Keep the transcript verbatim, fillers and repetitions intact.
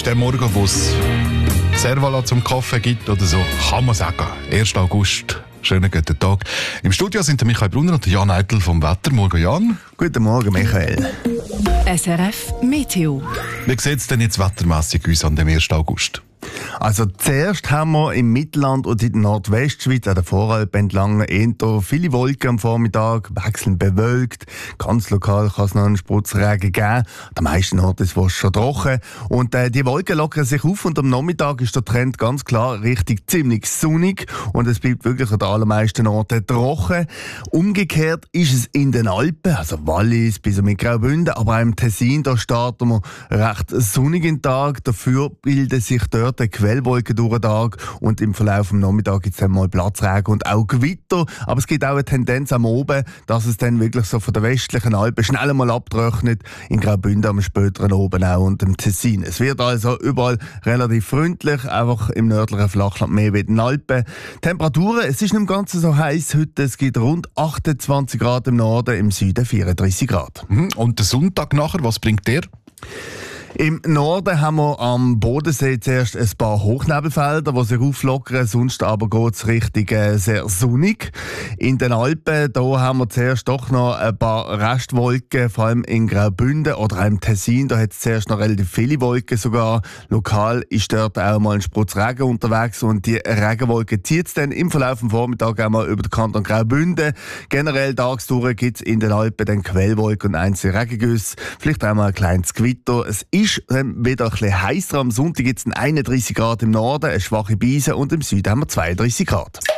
ist der Morgen, wo es Servala zum Kaffee gibt oder so, kann man sagen. erster August, schönen guten Tag. Im Studio sind der Michael Brunner und der Jan Eitel vom Wetter. Morgen, Jan. Guten Morgen, Michael. S R F Meteo. Wie sieht es denn jetzt wettermässig uns an dem ersten August? Also zuerst haben wir im Mittelland und in der Nordwestschweiz an der Voralp entlang eher viele Wolken am Vormittag, wechselnd bewölkt. Ganz lokal kann es noch einen Spritzregen geben. An den meisten Orten ist es schon trocken. Und äh, die Wolken lockern sich auf und am Nachmittag ist der Trend ganz klar richtig ziemlich sonnig und es bleibt wirklich an den allermeisten Orten trocken. Umgekehrt ist es in den Alpen, also Wallis bis mit Graubünden, aber auch im Tessin, da starten wir recht sonnigen Tag. Dafür bilden sich dort eine Quellwolke durch den Tag und im Verlauf des Nachmittags gibt es dann mal Platzregen und auch Gewitter. Aber es gibt auch eine Tendenz am Oben, dass es dann wirklich so von der westlichen Alpen schnell einmal abtrocknet. In Graubünden am späteren Oben auch und im Tessin. Es wird also überall relativ freundlich, einfach im nördlichen Flachland mehr wie in den Alpen. Temperaturen, es ist nicht im Ganzen so heiß heute. Es gibt rund achtundzwanzig Grad im Norden, im Süden vierunddreißig Grad. Und der Sonntag nachher, was bringt der? Im Norden haben wir am Bodensee zuerst ein paar Hochnebelfelder, die sich auflockern, sonst aber geht es richtig äh, sehr sonnig. In den Alpen da haben wir zuerst doch noch ein paar Restwolken, vor allem in Graubünden oder auch im Tessin, da hat es zuerst noch relativ viele Wolken sogar. Lokal ist dort auch mal ein Sprutz Regen unterwegs und die Regenwolke zieht es dann im Verlauf des Vormittags einmal über den Kanton Graubünden. Generell tagsdurch gibt es in den Alpen dann Quellwolken und einzelne Regengüsse, vielleicht auch mal ein kleines Gewitter. Es ist dann wieder ein bisschen heißer. Am Sonntag gibt es einunddreißig Grad im Norden, eine schwache Brise und im Süden haben wir zweiunddreißig Grad.